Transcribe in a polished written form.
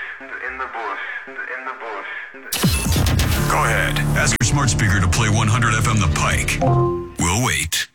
in the bush, in the bush. Go ahead. Ask your smart speaker to play 100 FM The Pike. We'll wait.